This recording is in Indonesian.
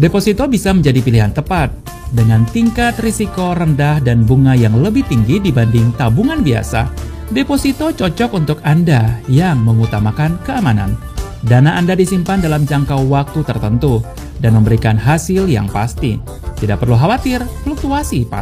Deposito bisa menjadi pilihan tepat dengan tingkat risiko rendah dan bunga yang lebih tinggi dibanding tabungan biasa. Deposito cocok untuk Anda yang mengutamakan keamanan. Dana Anda disimpan dalam jangka waktu tertentu dan memberikan hasil yang pasti. Tidak perlu khawatir fluktuasi